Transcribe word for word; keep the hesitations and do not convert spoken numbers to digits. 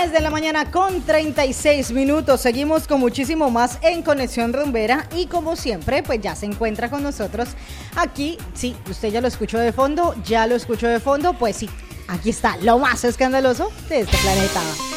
diez de la mañana con treinta y seis minutos. Seguimos con muchísimo más en Conexión Rumbera y como siempre, pues ya se encuentra con nosotros aquí. Sí, usted ya lo escuchó de fondo, ya lo escuchó de fondo, pues sí, aquí está lo más escandaloso de este planeta.